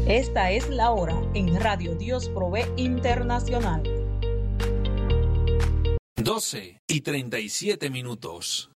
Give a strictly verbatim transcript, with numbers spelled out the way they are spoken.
Esta es la hora en Radio Dios Provee Internacional. doce y treinta y siete minutos.